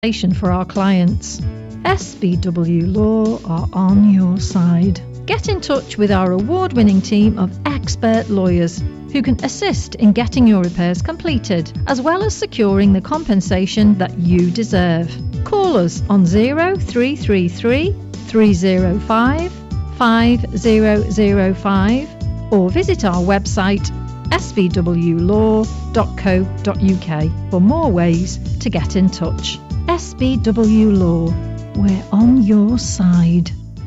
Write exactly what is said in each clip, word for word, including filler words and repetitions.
For our clients. S B W Law are on your side. Get in touch with our award-winning team of expert lawyers who can assist in getting your repairs completed, as well as securing the compensation that you deserve. Call us on zero three three three, three zero five, five zero zero five or visit our website s v w law dot co dot u k for more ways to get in touch. S B W Law, we're on your side.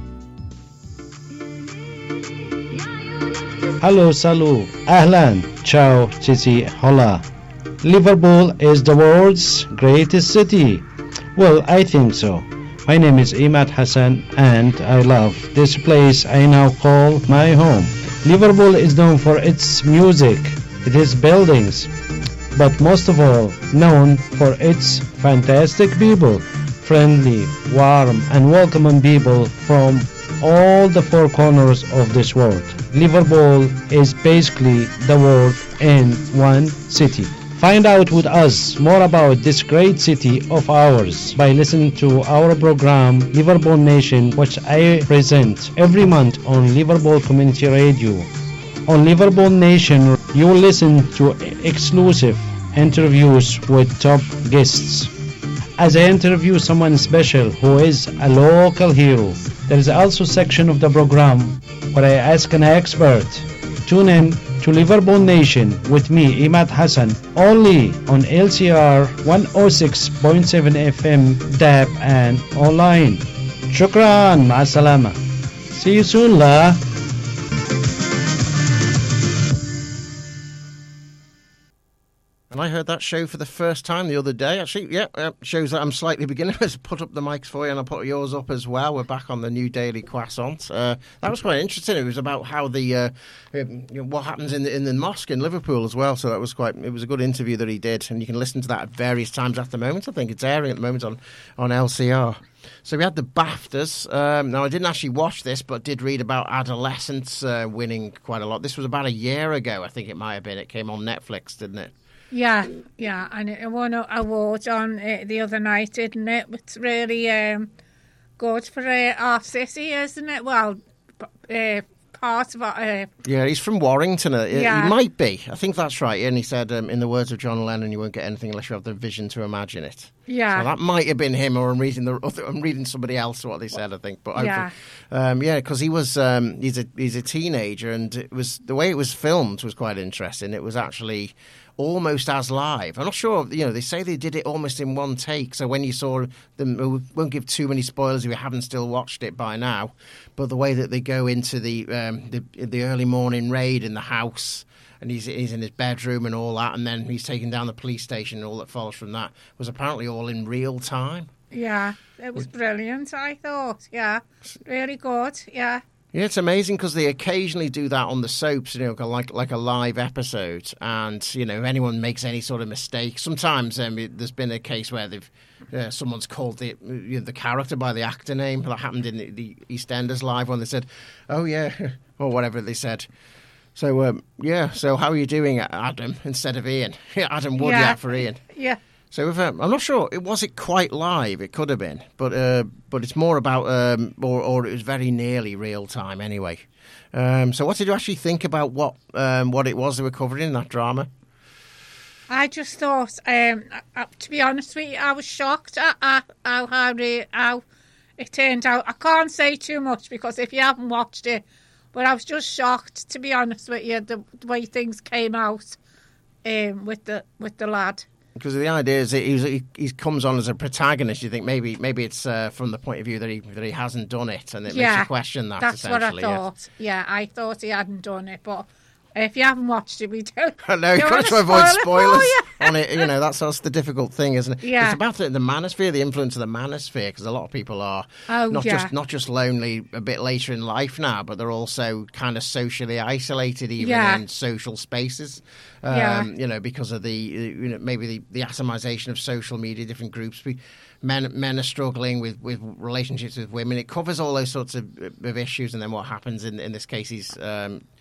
Hello, salut, ahlan, ciao, titi, hola. Liverpool is the world's greatest city. Well, I think so. My name is Imad Hassan and I love this place I now call my home. Liverpool is known for its music, its buildings, but most of all known for its fantastic people, friendly, warm and welcoming people from all the four corners of this world. Liverpool is basically the world in one city. Find out with us more about this great city of ours by listening to our program Liverpool Nation, which I present every month on Liverpool Community Radio. On Liverpool Nation, you will listen to exclusive interviews with top guests. As I interview someone special who is a local hero, there is also a section of the program where I ask an expert. Tune in to Liverpool Nation with me, Imad Hassan, only on L C R one oh six point seven F M, D A B and online. Shukran, ma'asalama. See you soon, la. And I heard that show for the first time the other day. Actually, yeah, uh, shows that I'm slightly beginner. Let's put up the mics for you, and I'll put yours up as well. We're back on the new Daily Croissant. Uh, that was quite interesting. It was about how the uh, um, you know, what happens in the, in the mosque in Liverpool as well. So that was quite. It was a good interview that he did, and you can listen to that at various times at the moment. I think it's airing at the moment on on L C R. So we had the BAFTAs. Um, now, I didn't actually watch this, but did read about Adolescents uh, winning quite a lot. This was about a year ago, I think it might have been. It came on Netflix, didn't it? Yeah, yeah, and it won an award on uh, the other night, didn't it? It's really um, good for uh, our city, isn't it? Well, uh, part of our... Uh, yeah, he's from Warrington. Uh, yeah. He might be. I think that's right. And he said, um, in the words of John Lennon, you won't get anything unless you have the vision to imagine it. Yeah. So that might have been him, or I'm reading the other, I'm reading somebody else what they said, I think. But yeah, um, yeah, because he was um, he's a he's a teenager, and it was the way it was filmed was quite interesting. It was actually almost as live. I'm not sure, you know, they say they did it almost in one take. So when you saw them, we won't give too many spoilers if you haven't still watched it by now, but the way that they go into the um, the, the early morning raid in the house, and he's, he's in his bedroom and all that, and then he's taking down the police station and all that follows from that, was apparently all in real time. Yeah, it was brilliant, I thought. Yeah, really good, yeah. Yeah, it's amazing because they occasionally do that on the soaps, you know, like like a live episode. And, you know, if anyone makes any sort of mistake, sometimes um, there's been a case where they've uh, someone's called the you know, the character by the actor name. That happened in the, the EastEnders live when they said, oh, yeah, or whatever they said. So, um, yeah, so how are you doing, Adam, instead of Ian? Adam Woodyard yeah. for Ian. Yeah. So if, um, I'm not sure, it was it quite live? It could have been, but uh, but it's more about, um, or, or it was very nearly real time anyway. Um, so what did you actually think about what um, what it was they were covering in that drama? I just thought, um, uh, to be honest with you, I was shocked at, at how, how, re- how it turned out. I can't say too much because if you haven't watched it, but I was just shocked, to be honest with you, the, the way things came out um, with the with the lad. Because the idea is that he, he comes on as a protagonist. You think maybe maybe it's uh, from the point of view that he that he hasn't done it, and it yeah, makes you question that. That's what I thought. Yeah. yeah, I thought he hadn't done it, but if you haven't watched it, we don't. No, you've got to avoid spoilers on it. You know, that's that's the difficult thing, isn't it? Yeah. It's about the, the manosphere, the influence of the manosphere, because a lot of people are oh, not yeah. just not just lonely a bit later in life now, but they're also kind of socially isolated, even yeah. in social spaces. Um, yeah. You know, because of the you know maybe the, the atomization of social media, different groups. We, men men are struggling with, with relationships with women. It covers all those sorts of, of issues, and then what happens in in this case, he's. Um,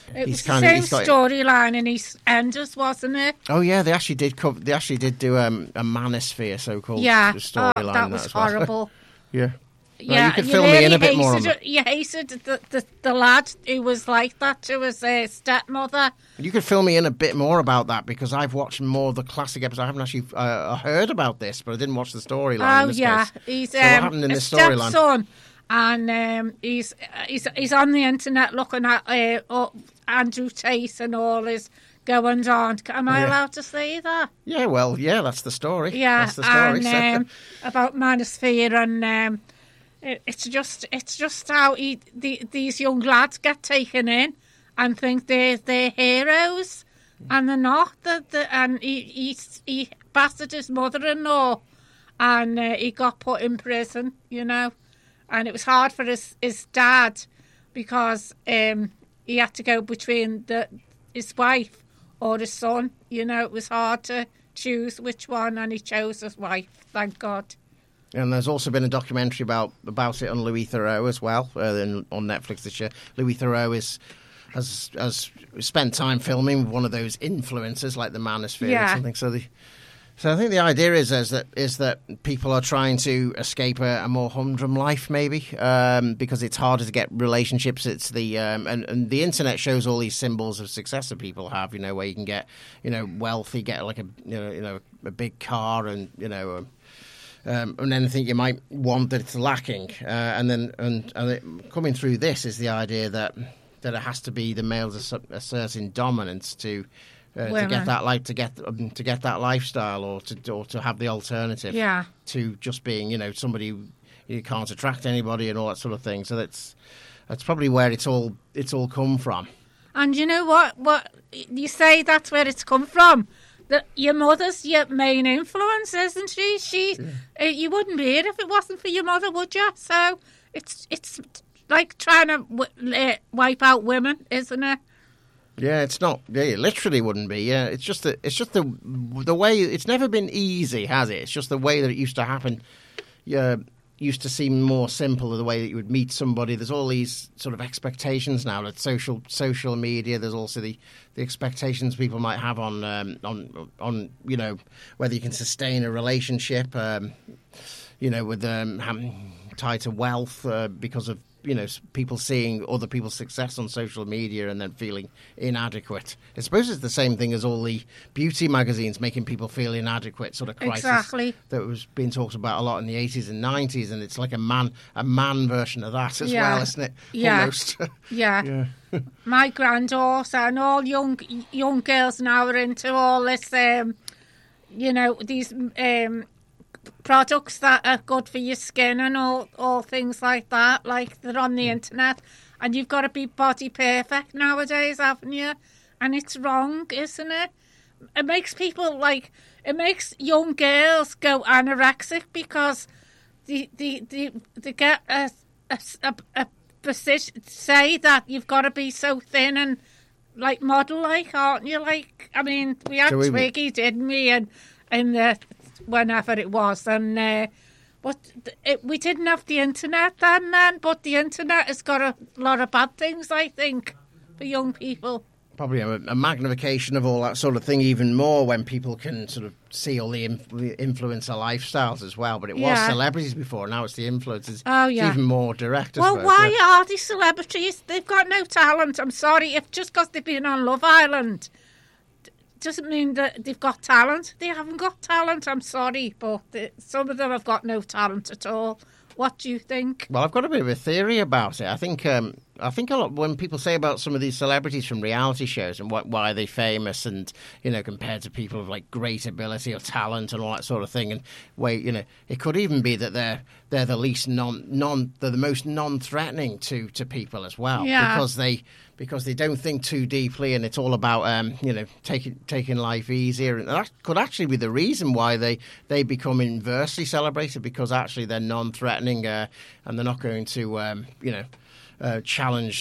It He's was kind the of- same he's got- storyline in EastEnders, wasn't it? Oh yeah, they actually did cover. They actually did do um, a manosphere, so-called Yeah. Oh, storyline. that was as well. horrible. Yeah. Yeah, you could you fill me really in a bit more on hated it. You hated the, the, the lad who was like that to his uh, stepmother. You could fill me in a bit more about that, because I've watched more of the classic episodes. I haven't actually uh, heard about this, but I didn't watch the storyline. Oh in this yeah, case. he's So what um, happened in a this storyline? stepson, and um, he's he's he's on the internet looking at uh, uh, Andrew Tate and all his goings on. Am I Oh, yeah. allowed to say that? Yeah, well, yeah, that's the story. Yeah, that's the story. and so- um, about Manosphere, and um, it, it's just it's just how he, the, these young lads get taken in and think they're they're heroes, and they're not. The, the, and he he he battered his mother-in-law, and uh, he got put in prison. You know, and it was hard for his his dad, because um, he had to go between the his wife or his son. You know, it was hard to choose which one, and he chose his wife, thank God. And there's also been a documentary about about it on Louis Theroux as well, uh, in, on Netflix this year. Louis Theroux is has has spent time filming with one of those influencers like the Manosphere Yeah. or something. So the so I think the idea is is that is that people are trying to escape a, a more humdrum life, maybe, um, because it's harder to get relationships. It's the um, and, and the internet shows all these symbols of success that people have. You know, where you can get you know wealthy, get like a you know you know a big car, and you know. A, Um, and anything you might want that it's lacking, uh, and then and, and it, coming through this is the idea that that it has to be the males asser- asserting dominance to uh, to Women. get that like to get um, to get that lifestyle, or to or to have the alternative Yeah. to just being you know somebody who you can't attract anybody and all that sort of thing. So that's that's probably where it's all it's all come from. And you know what? What you say, that's where it's come from. That your mother's your main influence, isn't she? She, uh, you wouldn't be here if it wasn't for your mother, would you? So it's it's like trying to w- uh, wipe out women, isn't it? Yeah, it's not. Yeah, it literally wouldn't be. Yeah, it's just the. It's just the the way. It's never been easy, has it? It's just the way that it used to happen. Yeah, used to seem more simple. The way that you would meet somebody. There's all these sort of expectations now. That social social media. There's also the, the expectations people might have on um, on on you know whether you can sustain a relationship. Um, you know, with um, having tied to wealth uh, because of. You know, people seeing other people's success on social media and then feeling inadequate. I suppose it's the same thing as all the beauty magazines making people feel inadequate, sort of crisis Exactly. that was being talked about a lot in the eighties and nineties, and it's like a man, a man version of that as Yeah. well, isn't it? Yeah. Almost. Yeah. yeah. My granddaughter and all young young girls now are into all this, um, you know, these um, products that are good for your skin and all, all things like that. Like, they're on the internet, and you've got to be body perfect nowadays, haven't you? And it's wrong, isn't it? It makes people, like, it makes young girls go anorexic because they, they, they, they get a, a, a, a position, say that you've got to be so thin and, like, model-like, aren't you? Like, I mean, we had So we- Twiggy, didn't we? And, and the, whenever it was, and uh, but it, we didn't have the internet then, then. But the internet has got a lot of bad things, I think, for young people. Probably a, a magnification of all that sort of thing even more when people can sort of see all the, inf- the influencer lifestyles as well. But it was Yeah. celebrities before, now it's the influencers. Oh, yeah. It's even more direct. I Well, suppose, why yeah. are these celebrities? They've got no talent. I'm sorry, if just because they've been on Love Island d- doesn't mean that they've got talent. They haven't got talent. I'm sorry, but they, some of them have got no talent at all. What do you think? Well, I've got a bit of a theory about it. I think um, I think a lot when people say about some of these celebrities from reality shows and what, why are they famous, and you know, compared to people of like great ability or talent and all that sort of thing, and wait, you know, it could even be that they're they're the least non non they're the most non-threatening to to people as well, Yeah. because they because they don't think too deeply, and it's all about um, you know taking taking life easier, and that could actually be the reason why they they become inversely celebrated, because actually they're non-threatening uh, and they're not going to um, you know uh, challenge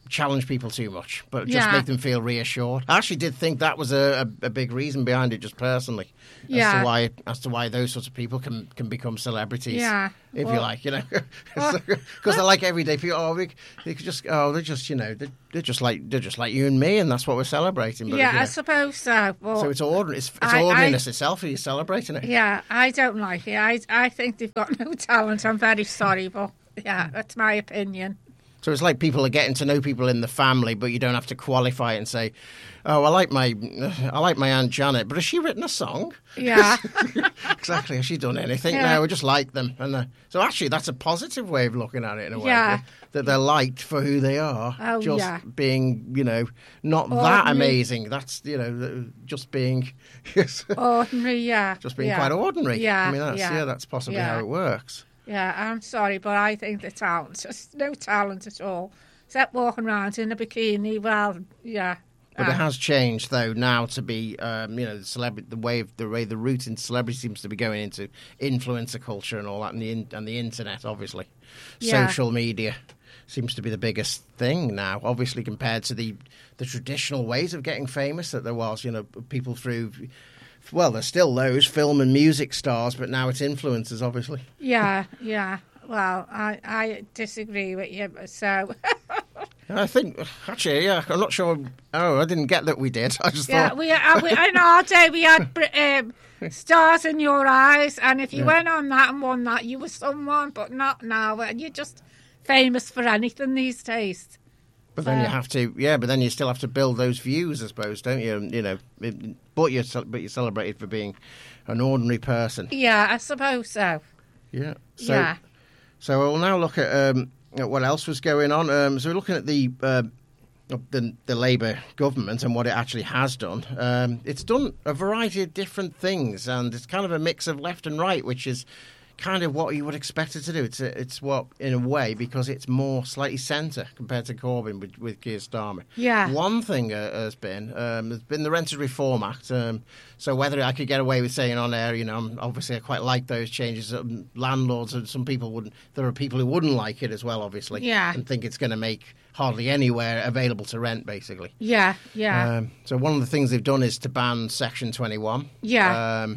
challenge people too much, but just Yeah. make them feel reassured. I actually did think that was a, a, a big reason behind it, just personally, as Yeah. to why as to why those sorts of people can can become celebrities. Yeah. If you Well- like, you know, because they're like everyday people. Oh, we, they could just, oh, they're just, you know, they're, they're just like they're just like you and me, and that's what we're celebrating. But, yeah, you know, I suppose so. But so it's ordinary. It's, it's I- ordinariness I- itself. Are you celebrating it? yeah, I don't like it. I I think they've got no talent. I'm very sorry, but yeah, that's my opinion. So it's like people are getting to know people in the family, but you don't have to qualify it and say, "Oh, I like my, I like my Aunt Janet, but has she written a song?" Yeah, Exactly. Has she done anything? Yeah. No, we just like them. And uh, so actually, that's a positive way of looking at it in a way. Yeah. That, that they're liked for who they are. Oh, just yeah. being, you know, not that Ordinary. amazing. That's, you know, just being, just ordinary. Yeah, being yeah. quite ordinary. Yeah, I mean, that's, yeah, yeah. that's possibly Yeah. how it works. Yeah, I'm sorry, but I think the talent, just no talent at all. Except walking around in a bikini. Well, yeah. But it Uh, has changed though now to be, um, you know, the celebrity, the way of, the way the route into celebrity seems to be going into influencer culture and all that, and the in, and the internet, obviously, Yeah. social media seems to be the biggest thing now. Obviously, compared to the the traditional ways of getting famous that there was, you know, people through. Well, there's still those film and music stars, but now it's influencers, obviously. Yeah, yeah. Well, I, I disagree with you. So, I think, actually, yeah, I'm not sure. Oh, I didn't get that we did. I just yeah, thought. we, uh, we in our day we had um, stars in your eyes, and if you Yeah. went on that and won that, you were someone. But not now. And you're just famous for anything these days. But then you Uh, have to, yeah. But then you still have to build those views, I suppose, don't you? And, you know, it, but you're ce- but you're celebrated for being an ordinary person. Yeah, I suppose so. Yeah. So, yeah, So we'll now look at, um, at what else was going on. Um, so we're looking at the uh, the, the Labour government and what it actually has done. Um, it's done a variety of different things, and it's kind of a mix of left and right, which is kind of what you would expect it to do. It's a, it's what, in a way, because it's more slightly centre compared to Corbyn with, with Keir Starmer. Yeah. One thing uh, has been um, there's been the Renters Reform Act. Um, so whether I could get away with saying on air, you know, I'm, obviously I quite like those changes. Um, landlords and some people wouldn't. There are people who wouldn't like it as well, obviously. Yeah. And think it's going to make hardly anywhere available to rent, basically. yeah, yeah, Um, so one of the things they've done is to ban Section twenty-one. yeah. Um,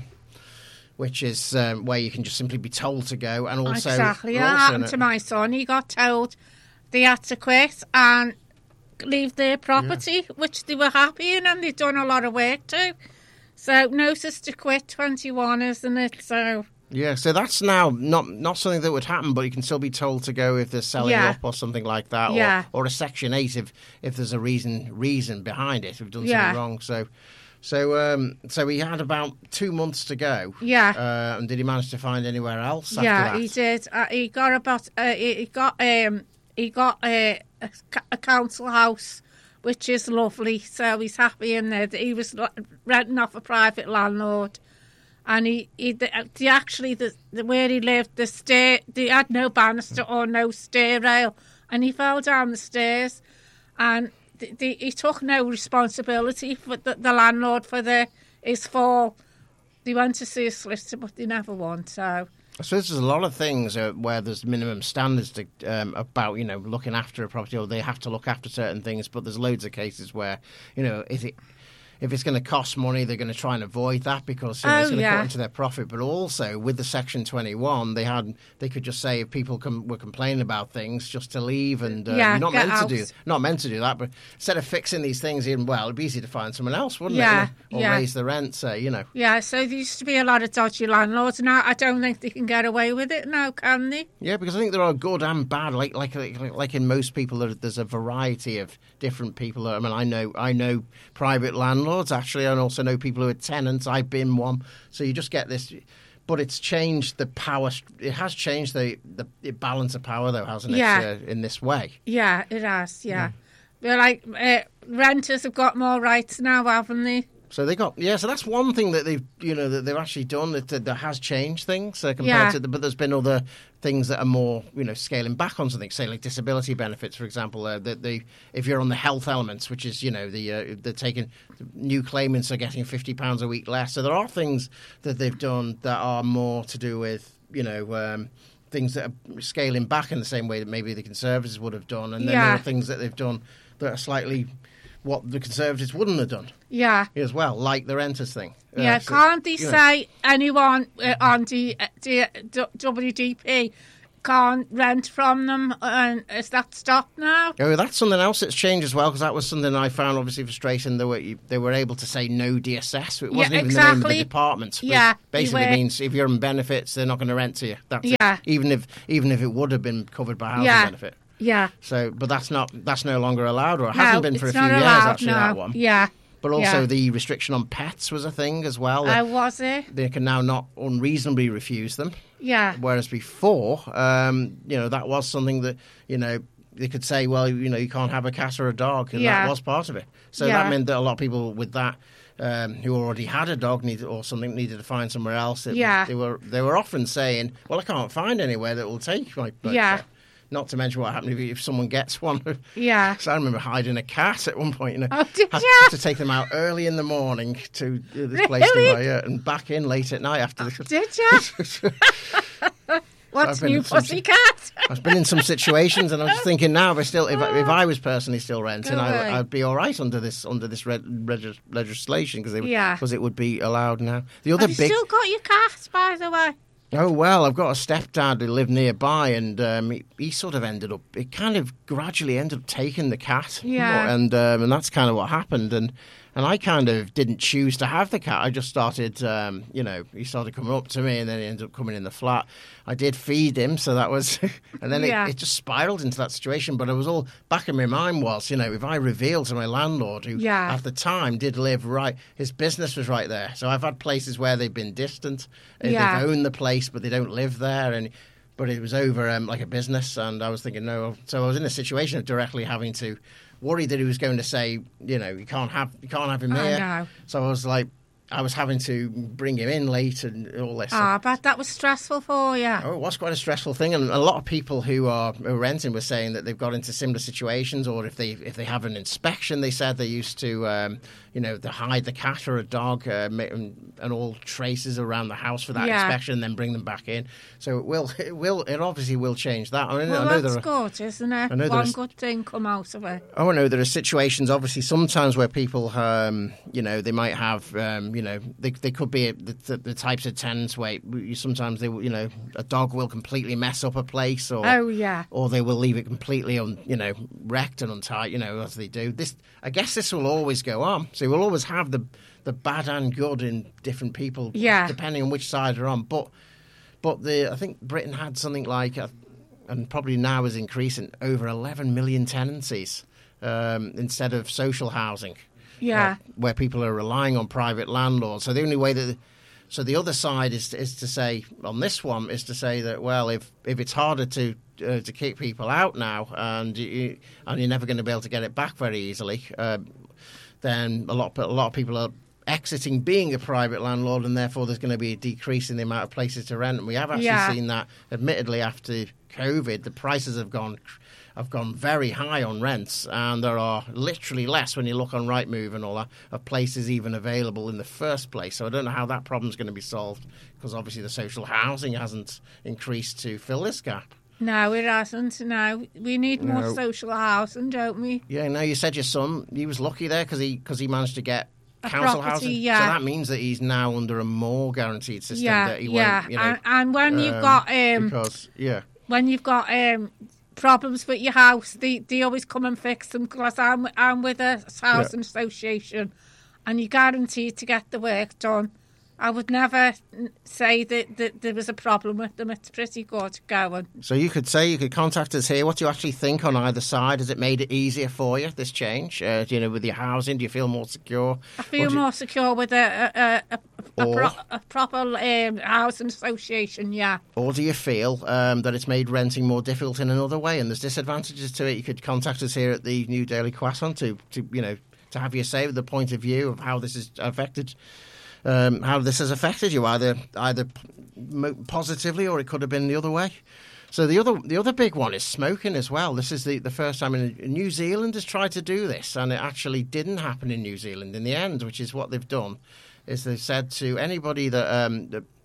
which is um, where you can just simply be told to go, and also exactly. also That happened in to a- my son. He got told they had to quit and leave their property, which they were happy in, and they'd done a lot of work too. So notice to quit twenty-one, isn't it? So Yeah, so that's now not not something that would happen, but you can still be told to go if they're selling Yeah. up or something like that, Yeah. or, or a Section eight if if there's a reason reason behind it if you've done Yeah. something wrong. So, so um, so he had about two months to go. Yeah. Uh, and did he manage to find anywhere else? After yeah, that? he did. Uh, he got about. Uh, he, he got. Um, he got a, a, a council house, which is lovely. So he's happy in there. He was l- renting off a private landlord, and he he the, the actually the, the where he lived the stair they had no banister or no stair rail, and he fell down the stairs, and the, the, he took no responsibility for the, the landlord for the his fall. They went to see a solicitor, but they never won. So So there's a lot of things uh, where there's minimum standards to, um, about, you know, looking after a property, or they have to look after certain things. But there's loads of cases where, you know, is it if it's going to cost money, they're going to try and avoid that because you know, Oh, it's going to yeah. cut into their profit. But also with the Section twenty-one, they had they could just say if people com- were complaining about things, just to leave, and uh, Yeah, you're not get meant out. to do not meant to do that. But instead of fixing these things in, well, it'd be easy to find someone else, wouldn't Yeah, it? You know? Or yeah. raise the rent, say, you know. yeah, so there used to be a lot of dodgy landlords. Now I don't think they can get away with it now, can they? Yeah, because I think there are good and bad. Like like like, like in most people, there, there's a variety of different people. I mean, I know I know private landlords actually, and also know people who are tenants. I've been one, so you just get this. But it's changed the power. It has changed the the balance of power, though, hasn't it? Yeah. Uh, in this way. Yeah, it has. Yeah, but like uh, renters have got more rights now, haven't they? So they got yeah. So that's one thing that they've you know that they've actually done that, that has changed things uh, compared Yeah. to. The, but there's been other things that are more you know scaling back on something. Say like disability benefits, for example. Uh, that they if you're on the health elements, which is you know the uh, they're taking new claimants are getting fifty pounds a week less. So there are things that they've done that are more to do with you know. Um, things that are scaling back in the same way that maybe the Conservatives would have done, and then Yeah. there are things that they've done that are slightly what the Conservatives wouldn't have done Yeah. as well, like the renters thing. Uh, Yeah, so, can't they you know. say anyone uh, on the, uh, the uh, W D P can't rent from them? And is that stopped now? Oh, that's something else that's changed as well, because that was something I found obviously frustrating. They were they were able to say no D S S. It wasn't Yeah, even the name of exactly. the department. It Yeah, you basically were- means if you're on benefits, they're not going to rent to you. That's Yeah. it. Even if even if it would have been covered by housing Yeah. benefit. Yeah. So, but that's not that's no longer allowed, or it No, hasn't been for a it's few not years allowed actually. now. That one. Yeah. But also yeah. the restriction on pets was a thing as well. How was it? They can now not unreasonably refuse them. Yeah. Whereas before, um, you know, that was something that, you know, they could say, well, you know, you can't have a cat or a dog, and Yeah. that was part of it. So Yeah. that meant that a lot of people with that, um, who already had a dog needed or something needed to find somewhere else. It, Yeah. They were they were often saying, well, I can't find anywhere that will take my my Yeah. cat. Not to mention what happened if, if someone gets one. Yeah. So I remember hiding a cat at one point. You know, Oh, did had, ya? had to take them out early in the morning to uh, this place to Really? buy it, and back in late at night after the. Did you? What's I've been new, in some- pussycat? I've been in some situations, and I'm just thinking now, if I still, if I, if I was personally still renting, Go I, away. I'd be all right under this under this reg, reg, legislation because Yeah. because it would be allowed now. The other Have you big. still got your cat, by the way? Oh, well, I've got a stepdad who lived nearby, and um, he, he sort of ended up, it kind of gradually ended up taking the cat. Yeah. And um, and that's kind of what happened. And and I kind of didn't choose to have the cat. I just started, um, you know, he started coming up to me, and then he ended up coming in the flat. I did feed him, so that was, and then Yeah. it, it just spiraled into that situation. But it was all back in my mind was, you know, if I revealed to my landlord, who Yeah. at the time did live right, his business was right there. So I've had places where they've been distant, uh, Yeah. they've owned the place, but they don't live there, and but it was over um, like a business, and I was thinking no. So I was in a situation of directly having to worry that he was going to say, you know, you can't have you can't have him I here. know. So I was like, I was having to bring him in late and all this. Ah, but that was stressful for you. Oh, it was quite a stressful thing, and a lot of people who are, who are renting were saying that they've got into similar situations, or if they if they have an inspection, they said they used to, um, you know, to hide the cat or a dog uh, ma- and, and all traces around the house for that Yeah. inspection, and then bring them back in. So it will, it will, it obviously will change that. I, mean, Well, I know that's there are, good, isn't it? I know One there's- good thing come out of it. Oh, I know there are situations, obviously, sometimes where people, um, you know, they might have, um, you know, they, they could be the, the, the types of tenants where you, sometimes they, will- you know, a dog will completely mess up a place, or Oh, yeah. or they will leave it completely, un, you know, wrecked and untight, you know, as they do. This, I guess, this will always go on. So we'll always have the the bad and good in different people, Yeah. depending on which side they're on. But but the I think Britain had something like, uh, and probably now is increasing, over eleven million tenancies um, instead of social housing. Yeah. uh, where people are relying on private landlords. So the only way that, so the other side is is to say on this one is to say that, well, if if it's harder to uh, to kick people out now, and you, and you're never going to be able to get it back very easily, uh, then a lot a lot of people are exiting being a private landlord, and therefore there's going to be a decrease in the amount of places to rent. And we have actually Yeah. seen that, admittedly, after COVID, the prices have gone have gone very high on rents, and there are literally less, when you look on Rightmove and all that, of places even available in the first place. So I don't know how that problem's going to be solved, because obviously the social housing hasn't increased to fill this gap. No, it hasn't. No, we need more No. social housing, don't we? Yeah, no, you said your son, he was lucky there because he, because he managed to get A council property, housing. yeah. So that means that he's now under a more guaranteed system Yeah, that he yeah. won't, you know. and, and when you've um, got um, because, yeah. when you've got um, problems with your house, they, they always come and fix them, because I'm I'm with a housing association, and you're guaranteed to get the work done. I would never n- say that, that there was a problem with them. It's pretty good going. So you could say, you could contact us here. What do you actually think on either side? Has it made it easier for you, this change? Uh, do you know, with your housing, do you feel more secure? I feel Or do you- more secure with a a, a, a, a, Or- pro, a proper um, housing association, yeah. Or do you feel um, that it's made renting more difficult in another way, and there's disadvantages to it? You could contact us here at the New Daily Croissant to, to you know, to have your say with the point of view of how this has affected, um, how this has affected you, either either mo- positively, or it could have been the other way. So the other the other big one is smoking as well. This is the, the first time in New Zealand has tried to do this, and it actually didn't happen in New Zealand in the end, which is what they've done. Is they've said to anybody that, um, that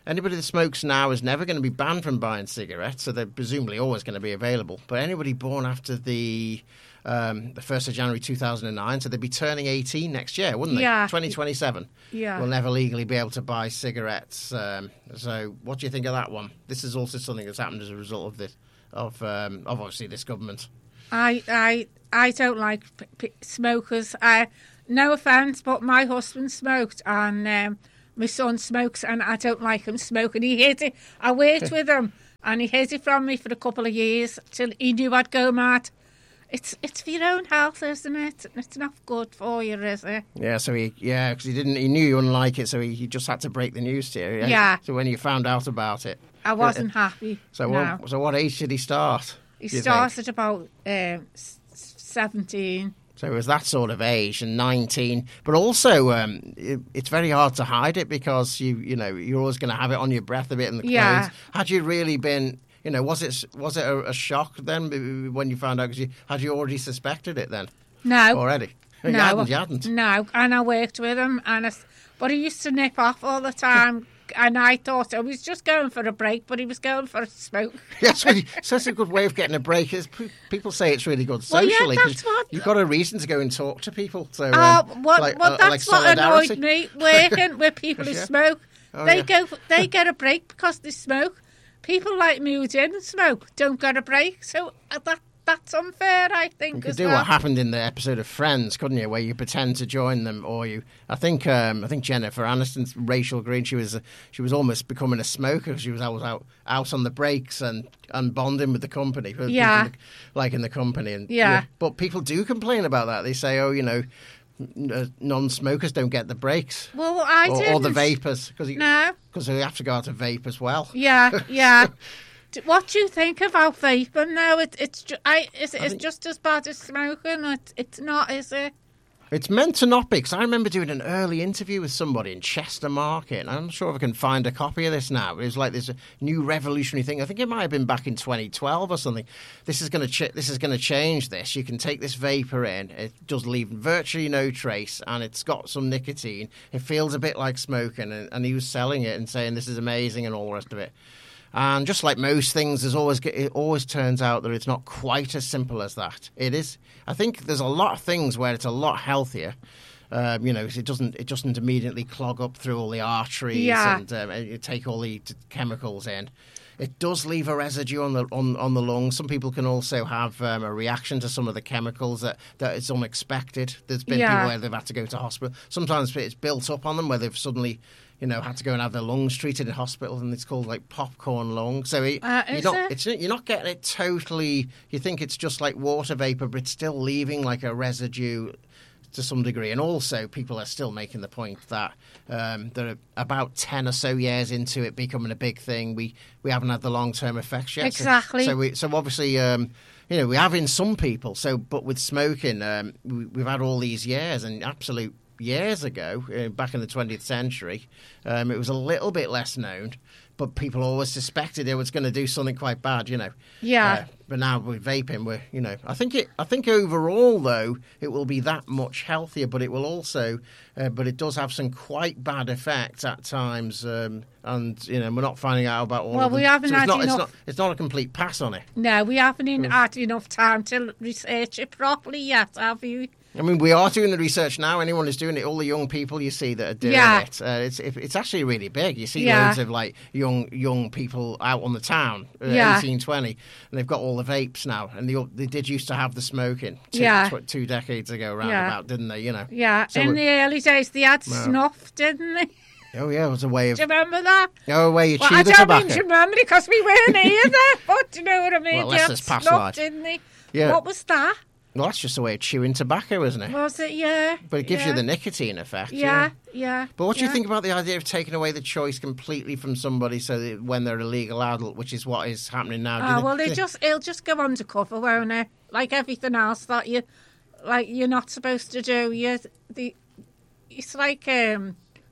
anybody that smokes now is never going to be banned from buying cigarettes, so they're presumably always going to be available. But anybody born after the um, the first of January two thousand nine, so they'd be turning eighteen next year, wouldn't they? Yeah. twenty twenty-seven. Yeah. Will never legally be able to buy cigarettes. Um, so what do you think of that one? This is also something that's happened as a result of this, of, um, of obviously this government. I I I don't like p- p- smokers. I, no offence, but my husband smoked and um, my son smokes, and I don't like him smoking. He hid it. I worked with him, and he hid it from me for a couple of years till he knew I'd go mad. It's it's for your own health, isn't it? It's not good for you, is it? Yeah, so he yeah, because he didn't he knew you wouldn't like it, so he, he just had to break the news to you. Yeah. Yeah. So when you found out about it, I wasn't happy. so no. what so what age did he start? He do you started think? about um, s- seventeen. So it was that sort of age, and nineteen. But also, um, it, it's very hard to hide it because you you know you're always going to have it on your breath a bit in the clothes. Yeah. Had you really been, you know, was it was it a, a shock then when you found out? Because you had you already suspected it then No. already? You No, hadn't. You hadn't. No, and I worked with him, and I, but he used to nip off all the time, and I thought I was just going for a break, but he was going for a smoke. That's really, such a good way of getting a break. Is pe- people say it's really good Well, yeah, socially. 'cause that's what- you've got a reason to go and talk to people. So, Oh, um, well, like, well uh, that's like what solidarity. annoyed me. Working with people who Yeah. smoke, Oh, they yeah. go, they get a break because they smoke. People like me who didn't smoke don't get a break, so uh, that that's unfair, I think. You could as do well. what happened in the episode of Friends, couldn't you? Where you pretend to join them, or you. I think. Um, I think Jennifer Aniston's Rachel Green. She was. She was almost becoming a smoker. She was always out, out on the breaks and, and bonding with the company. with Yeah. people like in the company. And, Yeah. But people do complain about that. They say, oh, you know, n- uh, non-smokers don't get the breaks, Well, I or, didn't. or the vapors, because No. they have to go out to vape as well. Yeah, yeah. D- What do you think about vaping now? It, it's ju- I, is it, I it's think- just as bad as smoking. It, it's not, is it? It's meant to not be, because I remember doing an early interview with somebody in Chester Market, and I'm not sure if I can find a copy of this now. It was like this new revolutionary thing. I think it might have been back in twenty twelve or something. This is going to ch- this is going to change this. You can take this vapor in. It does leave virtually no trace, and it's got some nicotine. It feels a bit like smoking, and, and he was selling it and saying this is amazing and all the rest of it. And just like most things, there's always it always turns out that it's not quite as simple as that. It is. I think there's a lot of things where it's a lot healthier. Um, you know, it doesn't it doesn't immediately clog up through all the arteries Yeah. and um, it take all the t- chemicals in. It does leave a residue on the on, on the lungs. Some people can also have um, a reaction to some of the chemicals that, that is unexpected. There's been Yeah. people where they've had to go to hospital. Sometimes it's built up on them where they've suddenly, you know, had to go and have their lungs treated in hospital, and it's called like popcorn lung. So it, Uh, you're is not it? it's you're not getting it totally. You think it's just like water vapor, but it's still leaving like a residue to some degree. And also, people are still making the point that um, they're about ten or so years into it becoming a big thing. We we haven't had the long term effects yet. So- Exactly. So, we so obviously. Um, you know, we have in some people. So, but with smoking, um, we, we've had all these years, and absolute years ago, uh, back in the twentieth century, um, it was a little bit less known, but people always suspected it was going to do something quite bad, you know. Yeah. Uh, but now with vaping, we're, you know, I think it. I think overall, though, it will be that much healthier, but it will also, uh, but it does have some quite bad effects at times, um, and you know, we're not finding out about all. Well, of them. we haven't So it's had not, it's enough- not. It's not a complete pass on it. No, we haven't Hmm. even had enough time to research it properly yet, have you? I mean, we are doing the research now. Anyone who's doing it, all the young people you see that are doing Yeah. it, uh, it's it, it's actually really big. You see Yeah. loads of like young young people out on the town, uh, Yeah. eighteen, twenty, and they've got all the vapes now. And they they did used to have the smoking two, Yeah. tw- two decades ago, round Yeah. about, didn't they? You know. Yeah, So in we- the early days they had Well. snuff, didn't they? Oh yeah, it was a way of Do you remember that? oh, a way you Well, chew I the don't tobacco. mean to remember because we weren't here then, but do you know what I mean? Well, They let's had just pass snuff, life. didn't they? Yeah. What was that? Well, that's just a way of chewing tobacco, isn't it? Was it? Yeah. But it gives yeah. you the nicotine effect. Yeah, yeah. But what do yeah. you think about the idea of taking away the choice completely from somebody, so that when they're a legal adult, which is what is happening now? Do you Oh, think- well, do they you- just it'll just go undercover, won't it? Like everything else that you, like you're not supposed to do. You, the, it's like um,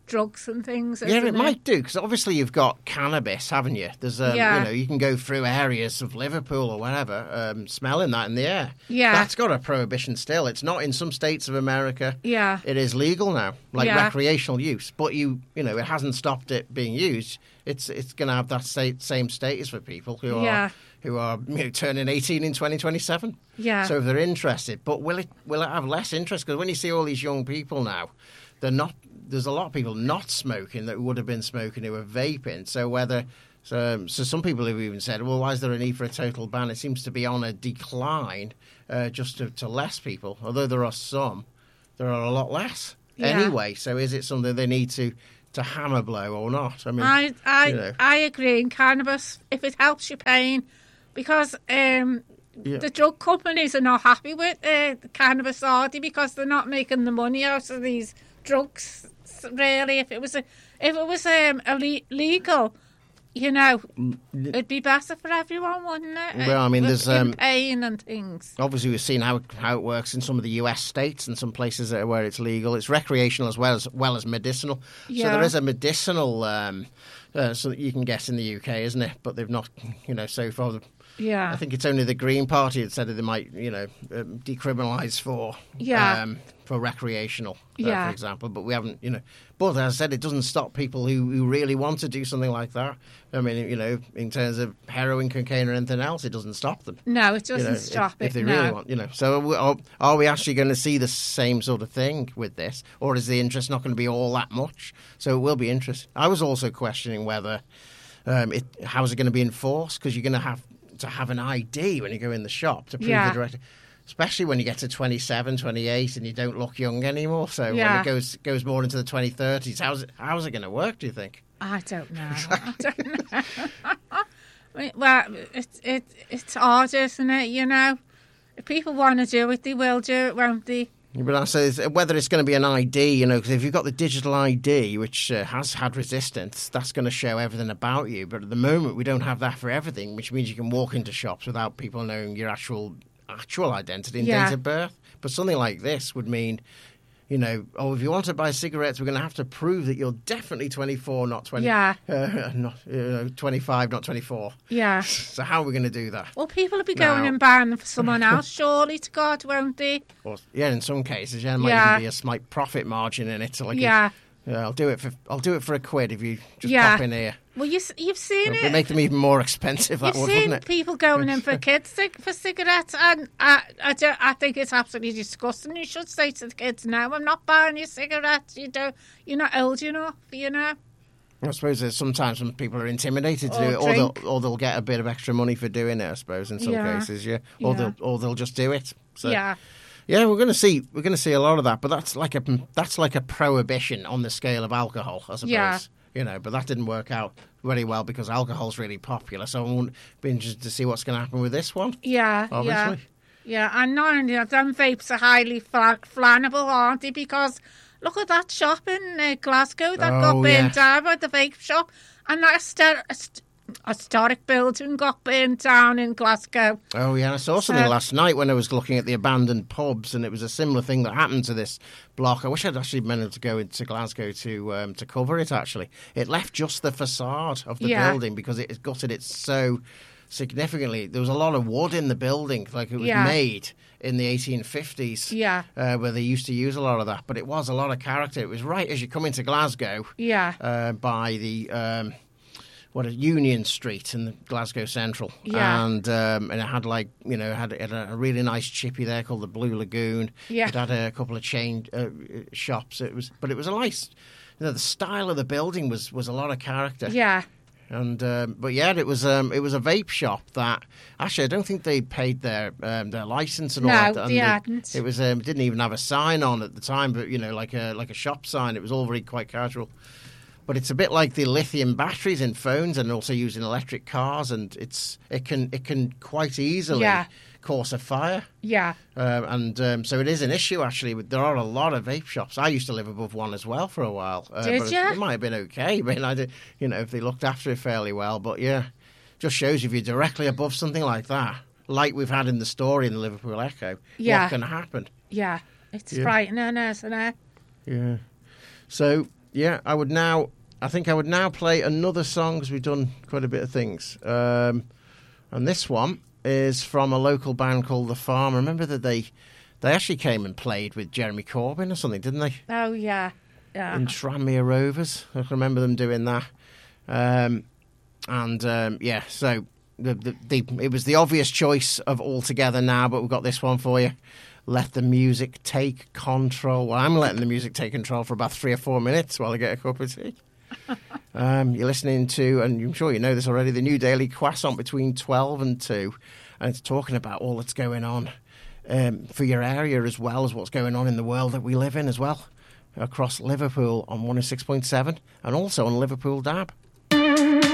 drugs and things. Yeah, isn't it might do, because obviously you've got cannabis, haven't you? There's, um, Yeah. you know, you can go through areas of Liverpool or whatever, um, smelling that in the air. Yeah. That's got a prohibition still. It's not in some states of America. Yeah. It is legal now, like Yeah. recreational use. But you, you know, it hasn't stopped it being used. It's it's going to have that state, same status for people who Yeah. are who are you know, turning eighteen in twenty twenty-seven. Yeah. So if they're interested, but will it will it have less interest? Because when you see all these young people now, they're not. There's a lot of people not smoking that would have been smoking who are vaping. So whether so, so some people have even said, well, why is there a need for a total ban? It seems to be on a decline, uh, just to, to less people. Although there are some, there are a lot less Yeah. anyway. So is it something they need to to hammer blow or not? I mean, I I you know. I agree in cannabis if it helps your pain, because um, Yeah. the drug companies are not happy with uh, cannabis, are they? Because they're not making the money out of these drugs. Really, if it was a if it was um, illegal, you know, it'd be better for everyone, wouldn't it? Well, I mean, With there's, um, pain and things. Obviously, we've seen how how it works in some of the U S states and some places that are where it's legal. It's recreational as well as well as medicinal. So Yeah. there is a medicinal, um, uh, so that you can get in the U K, isn't it? But they've not, you know, so far. Yeah, I think it's only the Green Party that said that they might, you know, um, decriminalise for Yeah. um, for recreational, uh, Yeah. for example. But we haven't, you know. But as I said, it doesn't stop people who, who really want to do something like that. I mean, you know, in terms of heroin, cocaine, or anything else, it doesn't stop them. no, it You doesn't know, stop if, it. if they no. really want, you know. So are we, are, are we actually going to see the same sort of thing with this, or is the interest not going to be all that much? So it will be interesting. I was also questioning whether um, it how is it going to be enforced, because you're going to have to have an I D when you go in the shop to prove Yeah. the direct. Especially when you get to twenty-seven, twenty-eight and you don't look young anymore. So when Yeah. it goes goes more into the twenty thirties, how's it, how's it going to work, do you think? I don't know. I don't know. I mean, well, it's it, it's hard, isn't it? You know, if people want to do it, they will do it, won't they? But I say is whether it's going to be an I D, you know, because if you've got the digital I D, which uh, has had resistance, that's going to show everything about you. But at the moment, we don't have that for everything, which means you can walk into shops without people knowing your actual actual identity and Yeah. date of birth. But something like this would mean, you know, oh, if you want to buy cigarettes, we're going to have to prove that you're definitely twenty-four, not twenty, Yeah. uh, not you know, twenty-five, not twenty-four. Yeah. So how are we going to do that? Well, people will be going Now- and buying them for someone else, surely to God, won't they? Or, yeah, in some cases, yeah, there might Yeah. even be a slight profit margin in it. So like, Yeah. yeah, I'll do it for I'll do it for a quid if you just Yeah. pop in here. Well, you, s- you've seen It'd it. make them even more expensive. That You've would, seen wouldn't it? people going in for kids cig- for cigarettes, and I, I, don't- I think it's absolutely disgusting. You should say to the kids, "No, I'm not buying you cigarettes. You don't. You're not old enough. You know." I suppose there's sometimes when people are intimidated to Or do it, or they'll, drink. or they'll get a bit of extra money for doing it. I suppose in some Yeah. cases, yeah, or Yeah. they'll or they'll just do it. So, Yeah. yeah, we're going to see we're going to see a lot of that, but that's like a that's like a prohibition on the scale of alcohol, I suppose. Yeah. You know, but that didn't work out very well because alcohol's really popular. So I won't be interested to see what's going to happen with this one. Yeah, Obviously. yeah, yeah. And not only that, them vapes are highly fla- flammable, aren't they? Because look at that shop in uh, Glasgow that got Oh, burnt yeah. down by the vape shop, and that hyster- hyst- historic building got burnt down in Glasgow. Oh, yeah, I saw something So- last night when I was looking at the abandoned pubs, and it was a similar thing that happened to this block. I wish I'd actually managed to go into Glasgow to um, to cover it, actually. It left just the facade of the Yeah. building because it gutted it so significantly. There was a lot of wood in the building, like it was Yeah. made in the eighteen fifties, Yeah. uh, where they used to use a lot of that. But it was a lot of character. It was right as you come into Glasgow Yeah, uh, by the... Um, what a Union Street in the Glasgow Central, Yeah. and um, and it had like you know it had, it had a really nice chippy there called the Blue Lagoon. Yeah. It had a couple of chain uh, shops. It was, but it was a nice. You know, the style of the building was, was a lot of character. yeah, And um, but yeah, it was um, it was a vape shop that actually I don't think they paid their um, their license and all No, that. And they hadn't. It was um, didn't even have a sign on at the time, but you know like a like a shop sign. It was all very quite casual. But it's a bit like the lithium batteries in phones, and also using electric cars, and it's it can it can quite easily Yeah. cause a fire. yeah, Um, and um, so it is an issue, actually. There are a lot of vape shops. I used to live above one as well for a while. Uh, Did but ya? It, it might have been okay. I mean, I did, you know, if they looked after it fairly well. But yeah, just shows you if you're directly above something like that, like we've had in the story in the Liverpool Echo, Yeah. what can happen? yeah. It's Yeah. frightening, isn't it? Yeah. So yeah, I would now. I think I would now play another song because we've done quite a bit of things. Um, and this one is from a local band called The Farm. Remember that they they actually came and played with Jeremy Corbyn or something, didn't they? Oh yeah, yeah. In Tranmere Rovers, I can remember them doing that. Um, and um, yeah, so the, the, the it was the obvious choice of All Together Now, but we've got this one for you. Let the music take control. Well, I'm letting the music take control for about three or four minutes while I get a cup of tea. um, you're listening to, and I'm sure you know this already, the new Daily Croissant between twelve and two, and it's talking about all that's going on um, for your area as well as what's going on in the world that we live in as well, across Liverpool on one oh six point seven and also on Liverpool D A B.